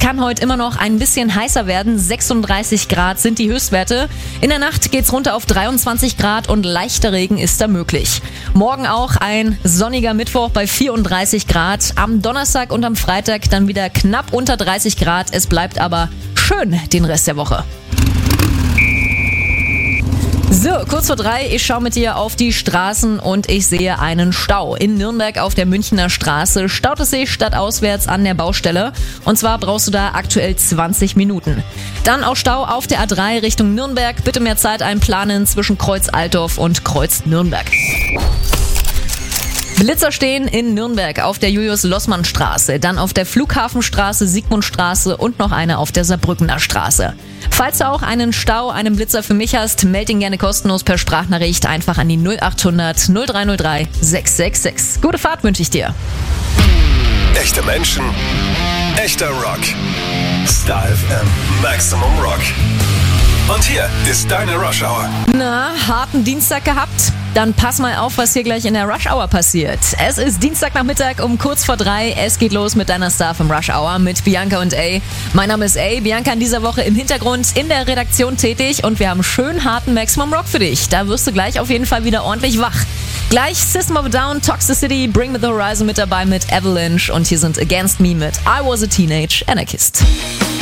kann heute immer noch ein bisschen heißer werden. 36 Grad sind die Höchstwerte. In der Nacht geht's runter auf 23 Grad und leichter Regen ist da möglich. Morgen auch ein sonniger Mittwoch bei 34 Grad. Am Donnerstag und am Freitag dann wieder knapp unter 30 Grad. Es bleibt aber schön den Rest der Woche. So, kurz vor 3, ich schaue mit dir auf die Straßen und ich sehe einen Stau. In Nürnberg auf der Münchner Straße staut es sich stadtauswärts an der Baustelle. Und zwar brauchst du da aktuell 20 Minuten. Dann auch Stau auf der A3 Richtung Nürnberg. Bitte mehr Zeit einplanen zwischen Kreuz Altdorf und Kreuz Nürnberg. Blitzer stehen in Nürnberg auf der Julius-Lossmann-Straße, dann auf der Flughafenstraße, Sigmundstraße und noch eine auf der Saarbrückener Straße. Falls du auch einen Stau, einen Blitzer für mich hast, meld ihn gerne kostenlos per Sprachnachricht einfach an die 0800 0303 666. Gute Fahrt wünsche ich dir. Echte Menschen, echter Rock. Star FM Maximum Rock. Und hier ist deine Rush Hour. Na, harten Dienstag gehabt? Dann pass mal auf, was hier gleich in der Rush Hour passiert. Es ist Dienstagnachmittag um kurz vor 3. Es geht los mit deiner Star vom Rush Hour mit Bianca und A. Mein Name ist A. Bianca in dieser Woche im Hintergrund in der Redaktion tätig und wir haben schön harten Maximum Rock für dich. Da wirst du gleich auf jeden Fall wieder ordentlich wach. Gleich System of a Down, Toxicity, Bring Me The Horizon mit dabei mit Avalanche und hier sind Against Me mit I Was a Teenage Anarchist.